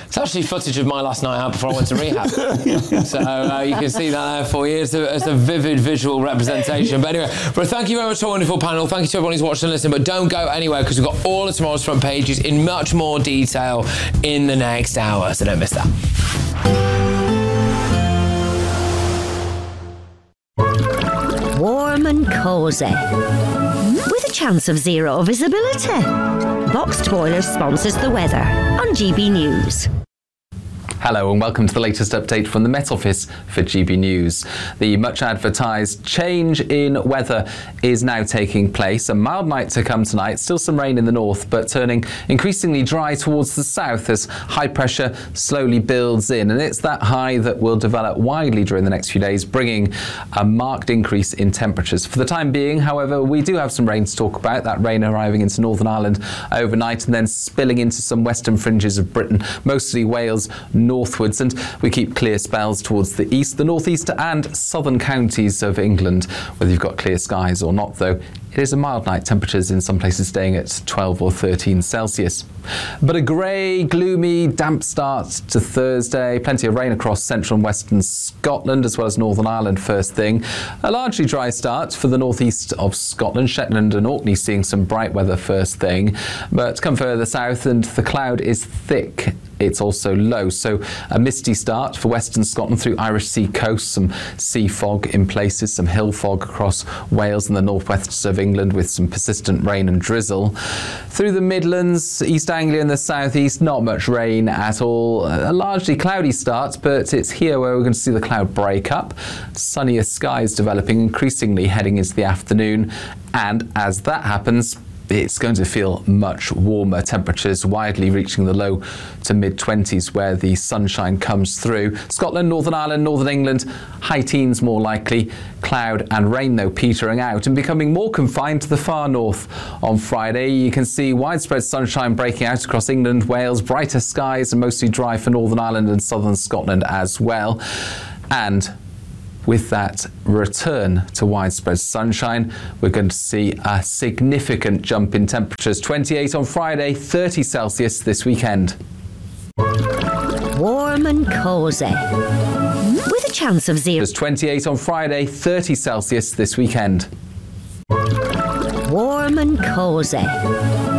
It's actually footage of my last night out before I went to rehab. So you can see that there for you as a vivid visual representation. But anyway, but thank you very much to our wonderful panel. Thank you to everyone who's watched and listened. But don't go anywhere because we've got all of tomorrow's front pages in much more detail in the next hour. So don't miss that. Warm and cosy, with a chance of zero visibility. Boxed Boilers sponsors the weather on GB News. Hello and welcome to the latest update from the Met Office for GB News. The much advertised change in weather is now taking place. A mild night to come tonight, still some rain in the north, but turning increasingly dry towards the south as high pressure slowly builds in. And it's that high that will develop widely during the next few days, bringing a marked increase in temperatures. For the time being, however, we do have some rain to talk about, that rain arriving into Northern Ireland overnight and then spilling into some western fringes of Britain, mostly Wales, northwards, and we keep clear spells towards the east, the northeast and southern counties of England. Whether you've got clear skies or not, though, it is a mild night, temperatures in some places staying at 12 or 13 Celsius. But a grey, gloomy, damp start to Thursday. Plenty of rain across central and western Scotland as well as Northern Ireland first thing. A largely dry start for the northeast of Scotland. Shetland and Orkney seeing some bright weather first thing. But come further south and the cloud is thick. It's also low, so a misty start for western Scotland through Irish Sea coast, some sea fog in places, some hill fog across Wales and the northwest of England with some persistent rain and drizzle. Through the Midlands, East Anglia and the southeast, not much rain at all. A largely cloudy start, but it's here where we're going to see the cloud break up. Sunnier skies developing increasingly heading into the afternoon, and as that happens, it's going to feel much warmer, temperatures widely reaching the low to mid-20s where the sunshine comes through. Scotland, Northern Ireland, Northern England, high teens more likely. Cloud and rain, though, petering out and becoming more confined to the far north. On Friday, you can see widespread sunshine breaking out across England, Wales, brighter skies and mostly dry for Northern Ireland and southern Scotland as well. And with that return to widespread sunshine, we're going to see a significant jump in temperatures. 28 on Friday, 30 Celsius this weekend. Warm and cosy, with a chance of zero. 28 on Friday, 30 Celsius this weekend. Warm and cosy,